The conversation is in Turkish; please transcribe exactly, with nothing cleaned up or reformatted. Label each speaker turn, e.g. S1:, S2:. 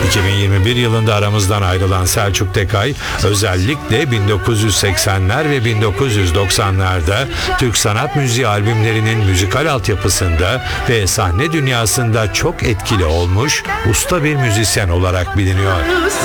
S1: iki bin yirmi bir yılında aramızdan ayrılan Selçuk Tekay, özellikle bin dokuz yüz seksenler ve bin dokuz yüz doksanlarda Türk sanat müziği albümlerinin müzikal altyapısında ve sahne dünyasında çok etkili olmuş usta bir müzisyen olarak biliniyor.